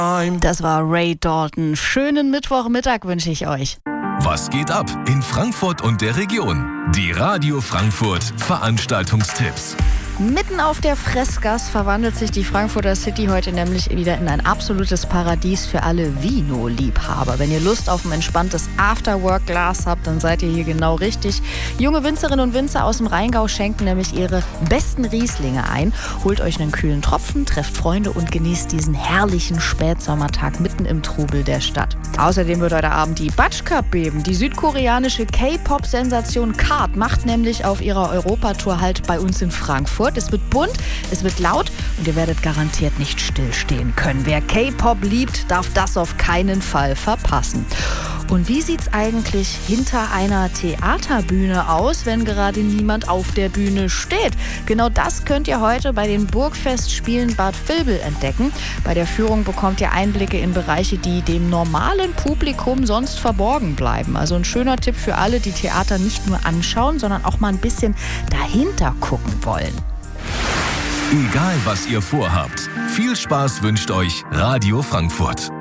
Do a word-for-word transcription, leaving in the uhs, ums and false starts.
Das war Ray Dalton. Schönen Mittwochmittag wünsche ich euch. Was geht ab in Frankfurt und der Region? Die Radio Frankfurt Veranstaltungstipps. Mitten auf der Fressgas verwandelt sich die Frankfurter City heute nämlich wieder in ein absolutes Paradies für alle Vino-Liebhaber. Wenn ihr Lust auf ein entspanntes Afterwork-Glas habt, dann seid ihr hier genau richtig. Junge Winzerinnen und Winzer aus dem Rheingau schenken nämlich ihre besten Rieslinge ein. Holt euch einen kühlen Tropfen, trefft Freunde und genießt diesen herrlichen Spätsommertag mitten im Trubel der Stadt. Außerdem wird heute Abend die Batsch Cup beben. Die südkoreanische K-Pop-Sensation Card macht nämlich auf ihrer Europatour halt bei uns in Frankfurt. Es wird bunt, es wird laut und ihr werdet garantiert nicht stillstehen können. Wer K-Pop liebt, darf das auf keinen Fall verpassen. Und wie sieht's eigentlich hinter einer Theaterbühne aus, wenn gerade niemand auf der Bühne steht? Genau das könnt ihr heute bei den Burgfestspielen Bad Vilbel entdecken. Bei der Führung bekommt ihr Einblicke in Bereiche, die dem normalen Publikum sonst verborgen bleiben. Also ein schöner Tipp für alle, die Theater nicht nur anschauen, sondern auch mal ein bisschen dahinter gucken wollen. Egal, was ihr vorhabt, viel Spaß wünscht euch Radio Frankfurt.